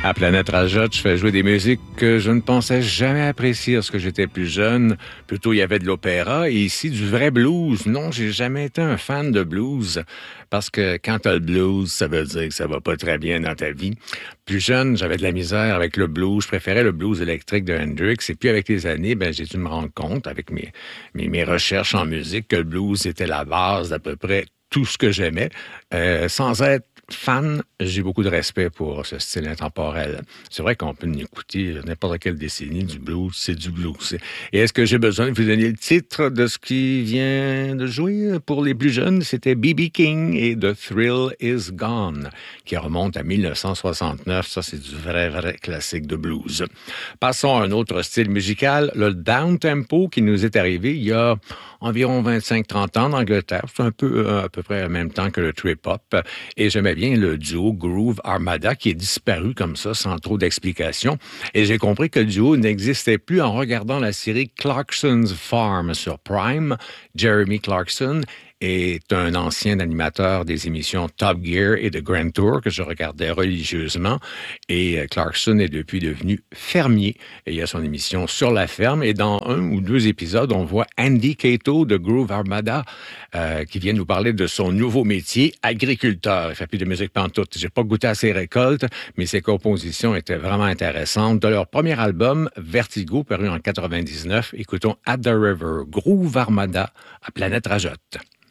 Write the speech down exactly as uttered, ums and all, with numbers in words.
À Planète Rajotte, je fais jouer des musiques que je ne pensais jamais apprécier lorsque j'étais plus jeune. Plutôt, il y avait de l'opéra et ici, du vrai blues. Non, j'ai jamais été un fan de blues parce que quand t'as le blues, ça veut dire que ça va pas très bien dans ta vie. Plus jeune, j'avais de la misère avec le blues. Je préférais le blues électrique de Hendrix. Et puis, avec les années, ben, j'ai dû me rendre compte, avec mes, mes, mes recherches en musique, que le blues était la base d'à peu près tout ce que j'aimais. Euh, sans être fan, j'ai beaucoup de respect pour ce style intemporel. C'est vrai qu'on peut écouter n'importe quelle décennie du blues, c'est du blues. Et est-ce que j'ai besoin de vous donner le titre de ce qui vient de jouer pour les plus jeunes? C'était B B King et The Thrill Is Gone, qui remonte à dix-neuf cent soixante-neuf. Ça, c'est du vrai, vrai classique de blues. Passons à un autre style musical, le down-tempo qui nous est arrivé il y a environ vingt-cinq trente ans en Angleterre. C'est un peu à peu près en même temps que le trip-hop. Et j'aimais bien le duo Groove Armada qui est disparu comme ça, sans trop d'explications. Et j'ai compris que le duo n'existait plus en regardant la série Clarkson's Farm sur Prime. Jeremy Clarkson est un ancien animateur des émissions Top Gear et The Grand Tour que je regardais religieusement. Et Clarkson est depuis devenu fermier. Et il y a son émission Sur la ferme. Et dans un ou deux épisodes, on voit Andy Cato de Groove Armada euh, qui vient nous parler de son nouveau métier, agriculteur. Il fait plus de musique pantoute. J'ai pas goûté à ses récoltes, mais ses compositions étaient vraiment intéressantes. De leur premier album, Vertigo, paru en quatre-vingt-dix-neuf, écoutons At the River, Groove Armada à Planète Rajotte.